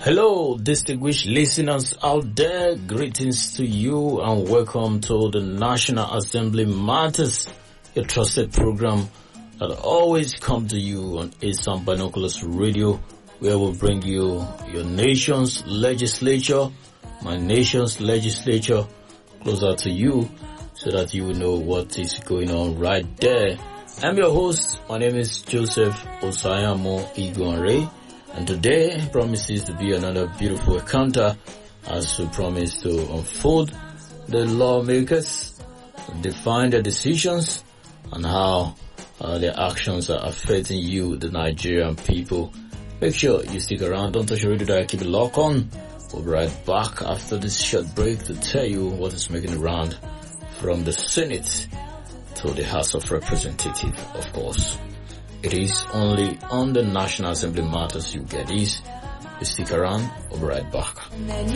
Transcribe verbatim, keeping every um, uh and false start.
Hello, distinguished listeners out there. Greetings to you and welcome to the National Assembly Matters, a trusted program that always comes to you on Asam Binoculars Radio, where we'll bring you your nation's legislature, my nation's legislature, closer to you so that you will know what is going on right there. I'm your host. My name is Joseph Osayamo Igonre. And today promises to be another beautiful encounter as we promise to unfold the lawmakers, define their decisions and how uh, their actions are affecting you, the Nigerian people. Make sure you stick around. Don't touch your radio, keep it locked on. We'll be right back after this short break to tell you what is making the round from the Senate to the House of Representatives, of course. It is only on the National Assembly Matters you get this. You stick around, we'll be right back.